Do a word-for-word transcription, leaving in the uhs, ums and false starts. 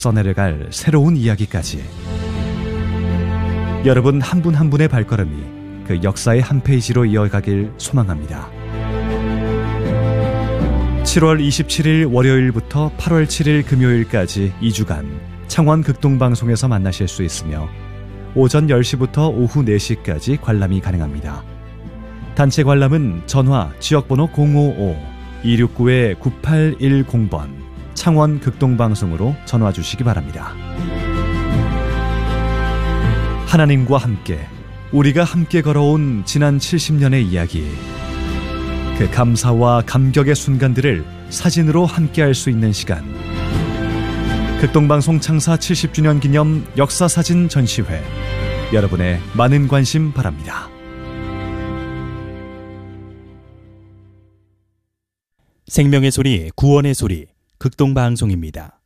써내려갈 새로운 이야기까지. 여러분 한 분 한 분의 발걸음이 그 역사의 한 페이지로 이어가길 소망합니다. 칠월 이십칠일 월요일부터 팔월 칠일 금요일까지 이 주간 창원 극동방송에서 만나실 수 있으며 오전 열 시부터 오후 네 시까지 관람이 가능합니다. 단체 관람은 전화 지역번호 공오오 이육구 구팔일공 번 창원 극동방송으로 전화 주시기 바랍니다. 하나님과 함께, 우리가 함께 걸어온 지난 칠십 년의 이야기, 그 감사와 감격의 순간들을 사진으로 함께할 수 있는 시간, 극동방송 창사 칠십 주년 기념 역사사진 전시회, 여러분의 많은 관심 바랍니다. 생명의 소리, 구원의 소리, 극동방송입니다.